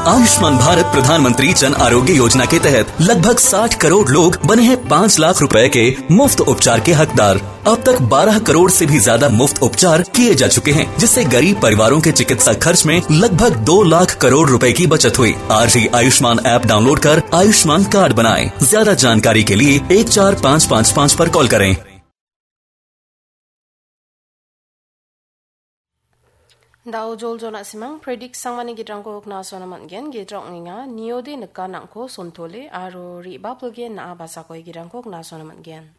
आयुष्मान भारत प्रधानमंत्री जन आरोग्य योजना के तहत लगभग 60 करोड़ लोग बने हैं 5 लाख रुपए के मुफ्त उपचार के हकदार। अब तक 12 करोड़ से भी ज्यादा मुफ्त उपचार किए जा चुके हैं, जिससे गरीब परिवारों के चिकित्सा खर्च में लगभग 2 लाख करोड़ रुपए की बचत हुई। आज ही आयुष्मान ऐप डाउनलोड कर आयुष्मान कार्ड बनाएं। ज्यादा जानकारी के लिए 14555 पर कॉल करें। Dao jol jona simang predict sangmani gidrangko na sonaman gen gidrang nga niode neka nangko sontole aro riba plugin na abasa ko gidrangko na sonaman gen.